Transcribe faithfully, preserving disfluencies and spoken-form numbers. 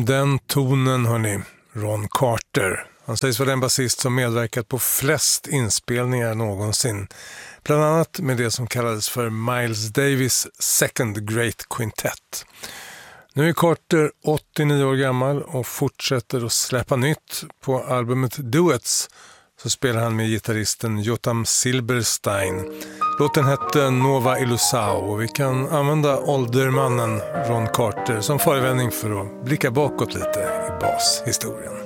den tonen, hörni, Ron Carter. Han sägs vara den basist som medverkat på flest inspelningar någonsin. Bland annat med det som kallades för Miles Davis Second Great Quintet. Nu är Carter åttionio år gammal och fortsätter att släppa nytt. På albumet Duets så spelar han med gitarristen Jotam Silberstein. Låten hette Nova Ilusao och vi kan använda åldermannen Ron Carter som förevändning för att blicka bakåt lite i bashistorien.